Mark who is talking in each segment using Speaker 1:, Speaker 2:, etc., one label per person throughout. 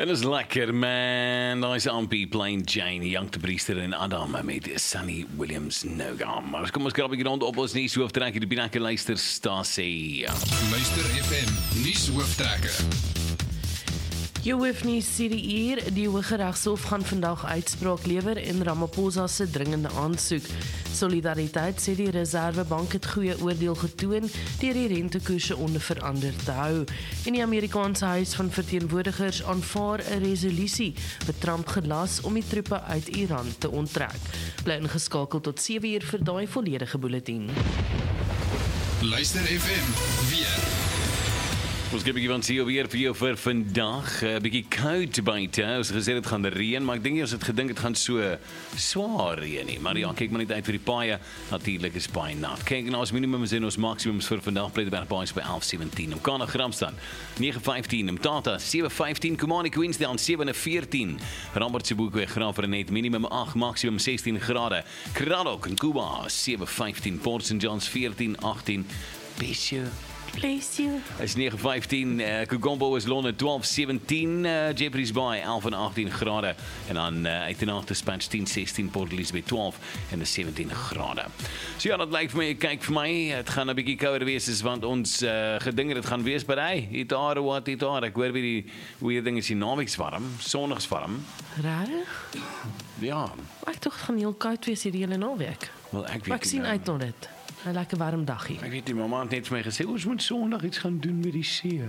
Speaker 1: En is lekker man, daar is Ampie, Plain Jane, Young de Priester en Adam met Sunny Williams Nogam. Maar kom ons krap rond op ons nuus hooftrekker, die Binake luisterstasie.
Speaker 2: Luister FM, nuus hooftrekker.
Speaker 3: Jy hoef nie sê die uur, die Hooggeregshof gaan vandag uitspraak lewer in Ramaphosa se dringende aansoek. Solidariteit sê die Reservebank het goeie oordeel getoon deur die rentekoerse onveranderd te hou. En die Amerikaanse Huis van Verteenwoordigers aanvaar 'n resolusie wat Trump gelas om die troepe uit Iran te onttrek. Bly ingeskakel tot 7 uur vir daai volledige bulletin.
Speaker 2: Luister FM, weer.
Speaker 1: Ons gee 'n bietjie van see weer vir jou vir vandag. 'n Bietjie koud buite. Ons gesê dit gaan reën, maar ek dink nie ons het gedink dit gaan so swaar reën nie. Maar ja, kyk maar net uit vir die paaie. Natuurlik is baie nat. Kyk na ons minimums en ons maksimums vir vandag. Plettenberg Baai by 11:17. Mkana Gramstan 9:15. Mtata 7:15. Kumani Queensdown 7:14. Rambert Sibuko Graafrenet minimum 8, maksimum 16 grade. Kraddock en Kuba 7:15. Port St Johns 14:18. Besje
Speaker 3: Bless you.
Speaker 1: is 9:15, Kugombo is Londen 12:17, Jeffreys Bay 11 en 18 grade. En dan uit en af Dispatch 10:16, Port Elizabeth 12 en 17 grade. So ja, dat lyk vir my, kyk vir my, het gaan 'n bietjie kouer wees, want ons gedinge dit gaan wees by hy. Itaar, ek hoor wie die ding is die naweeks warm, sondags warm.
Speaker 3: Rarig?
Speaker 1: Ja,
Speaker 3: Ek dink dit gaan heel koud wees hierdie hele naweek.
Speaker 1: wel ek
Speaker 3: Maar ek
Speaker 1: weet
Speaker 3: sien
Speaker 1: nie.
Speaker 3: uit na dit. 'n Lekker warm dagie.
Speaker 1: Ek weet nie, mamma het net vir my gesê, ons moet sondag iets gaan doen met die see.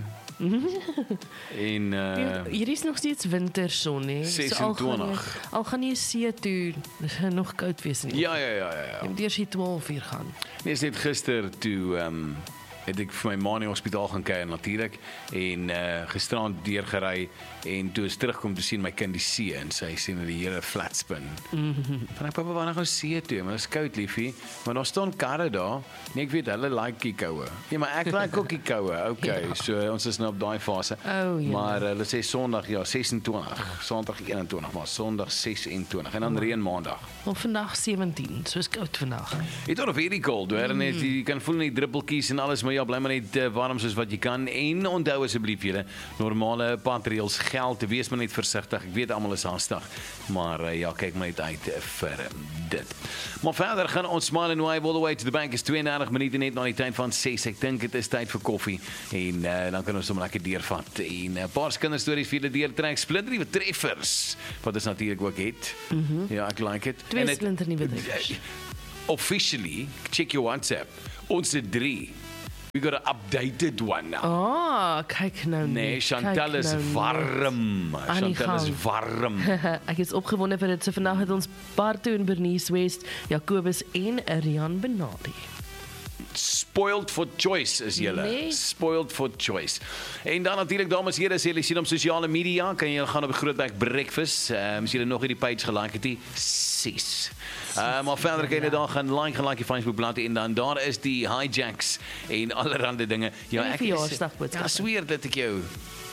Speaker 1: En
Speaker 3: Hier is nog steeds winterson, hè.
Speaker 1: 26.
Speaker 3: Al gaan jy see toe, dis gaan nog koud wees nie.
Speaker 1: ja.
Speaker 3: Jy moet eers hier 12 uur gaan.
Speaker 1: Nee, is net gister toe het ek vir my ma in die hospitaal gaan kuier natuurlik en gisterand deurgery en toe is terugkom te sien my kind die see en sy sien dat die hele flat spin. Van ek pappa wanneer gaan see toe, maar dit is koud liefie, maar daar staan karre daar. Nee, ek weet hulle like die koue. Nee, maar ek like ook die koue. Okay,
Speaker 3: Ja.
Speaker 1: so ons is nou op daai fase.
Speaker 3: Oh, ja.
Speaker 1: Maar hulle sê Sondag ja 26, Sondag 21, maar Sondag 26 en dan reën Maandag.
Speaker 3: Maar vandag 17, soos koud vandag.
Speaker 1: It was very cold, hoor, en jy kan voel net druppeltjies en alles, maar ja, bly maar net warm soos wat jy kan, en onthou asseblief julle, normale padreëls geld, wees maar net versigtig, ek weet almal is haastig, maar ja, kyk maar net uit vir dit. Maar verder gaan ons smile and wave all the way to the bank, is 32 minute net na die tyd van 6, ek dink het is tyd vir koffie, en dan kan ons hom lekker deurvat, en 'n paar kinderstories vir julle deurtrek, splinternuwe treffers, wat ons natuurlik ook het, ja, ek like it.
Speaker 3: Twee
Speaker 1: En het-
Speaker 3: splinternuwe treffers.
Speaker 1: Officially, check your WhatsApp. Ons het 3. We got an updated one now.
Speaker 3: Kyk nou nie.
Speaker 1: Nee, Chantal
Speaker 3: kyk
Speaker 1: is
Speaker 3: nou nie.
Speaker 1: warm.
Speaker 3: Aan die
Speaker 1: Chantal is
Speaker 3: gang.
Speaker 1: warm.
Speaker 3: Ek is opgewonde vir dit. So vandag het ons Barto en Bernice West, Jacobus en Rian Benadi.
Speaker 1: Spoiled for choice is julle.
Speaker 3: Nee.
Speaker 1: Spoiled for choice. En dan natuurlik dames en here, as julle sien op sosiale media, kan julle gaan op Grootweg Breakfast. As julle nog hierdie page gelike het, 6. Maar verder kan jy daar gaan like die Facebook bladsy en dan daar is die hijacks en allerlei dinge. Ja,
Speaker 3: En die verjaarsdagboodskappe.
Speaker 1: Ja, sweer dat ek jou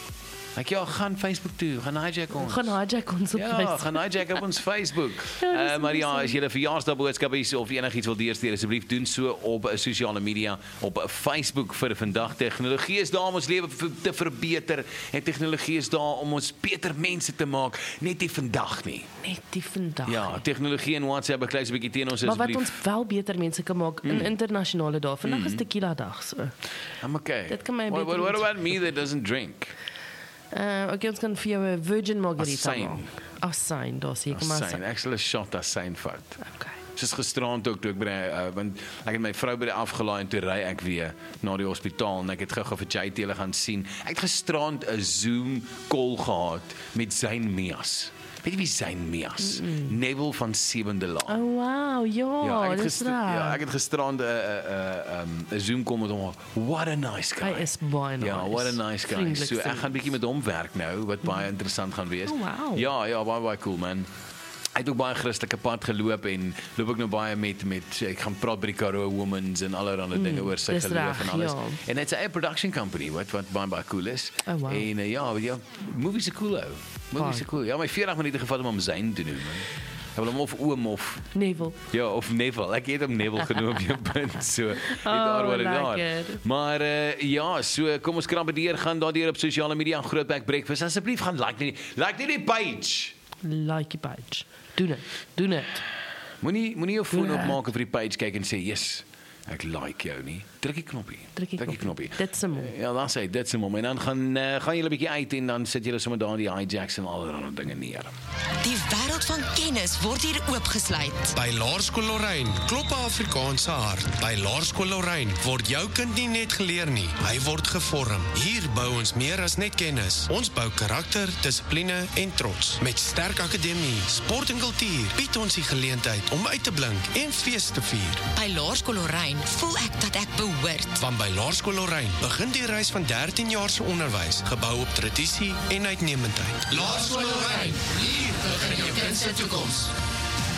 Speaker 1: ja, gaan Facebook toe, gaan hijack ons.
Speaker 3: Gaan hijack ons op
Speaker 1: Ja,
Speaker 3: Facebook.
Speaker 1: gaan hijack op ons Facebook.
Speaker 3: Ja, dis
Speaker 1: Maar ja,
Speaker 3: amazing.
Speaker 1: as jy 'n verjaarsdagboodskap is of enigiets wil deurstuur, asseblief doen so op sosiale media, op Facebook vir vandag. Tegnologie is daar om ons lewe te verbeter en tegnologie is daar om ons beter mense te maak, net nie vandag nie.
Speaker 3: Net die vandag.
Speaker 1: Ja, tegnologie en WhatsApp beklei so 'n bietjie teen ons
Speaker 3: Maar wat
Speaker 1: asseblief.
Speaker 3: ons wel beter mense kan maak in internasionale dae. Vandag is tequila dag so.
Speaker 1: I'm okay.
Speaker 3: Dit kan my
Speaker 1: what
Speaker 3: beter
Speaker 1: about me that doesn't drink?
Speaker 3: Okay, ons kan vir jou 'n virgin margarita
Speaker 1: Asyn.
Speaker 3: maak. Asyn, daar seker maar
Speaker 1: Asyn, ek sal 'n shot asyn vat.
Speaker 3: Okay.
Speaker 1: Soos gisterand ook toe ek by want ek het my vrou by die afgelaai en toe ry ek weer na die hospitaal en ek het gou-gou vir JT hulle gaan sien. Ek het gisterand 'n Zoom call gehad met Zayn Mias. Weet jy wie Zayn Mias? Neville van Sewende Laan.
Speaker 3: Oh wow, ja,
Speaker 1: ek het
Speaker 3: dis reg.
Speaker 1: ek het gisterand 'n Zoom call met hom. What a nice guy.
Speaker 3: Hy is baie nice.
Speaker 1: Ja, what a nice guy.
Speaker 3: Vriendelik
Speaker 1: So ek
Speaker 3: vriend.
Speaker 1: gaan bietjie met hom werk nou wat baie interessant gaan wees.
Speaker 3: Oh, wow.
Speaker 1: Ja, baie cool man. Hy het ook baie Christelike pad geloop en loop ook nou baie met ek gaan praat by die Karoo Womans en allerlei dinge oor sy
Speaker 3: dis
Speaker 1: geloof
Speaker 3: reg,
Speaker 1: en alles.
Speaker 3: ja.
Speaker 1: En dit's 'n eie production company wat baie cool is.
Speaker 3: Oh, wow.
Speaker 1: En ja, movies is cool ou. Movies is cool. Ja, my 40 minute gevat om Zayn te doen man. Gaan we hom of oom of
Speaker 3: Neville.
Speaker 1: ja, of Neville. Ek het hom Neville genoem op jou punt. So, net daar waar dit daar.
Speaker 3: lekker.
Speaker 1: Maar ja, so kom ons krap deur gaan daardeur op sosiale media Grootbek Breakfast. Asseblief gaan like die page.
Speaker 3: Like die page. Doen dit.
Speaker 1: Moenie jou foon
Speaker 3: Doen
Speaker 1: opmaak of vir die page kyk en sê, "Yes, ek like jou nie." Druk die knoppie.
Speaker 3: Druk die knoppie. Dit's hom.
Speaker 1: Ja, dan sê dit's hom. En dan gaan julle 'n bietjie uit en dan sit julle sommer daar in die hijacks en allerlei dinge neer.
Speaker 4: Die wêreld van kennis word hier oopgesluit.
Speaker 5: By Laerskool Lorraine klop 'n Afrikaanse hart. By Laerskool Lorraine word jou kind nie net geleer nie, hy word gevorm. Hier bou ons meer as net kennis. Ons bou karakter, dissipline en trots. Met sterk akademie, sport en kultuur bied ons die geleentheid om uit te blink en fees te vier.
Speaker 4: By Laerskool Lorraine voel ek dat ek behoort.
Speaker 5: Want by Laerskool Lorraine begin die reis van 13 jaar se onderwys, gebou op tradisie en uitnemendheid. Laerskool Lorraine, hier begin jou kind se toekoms.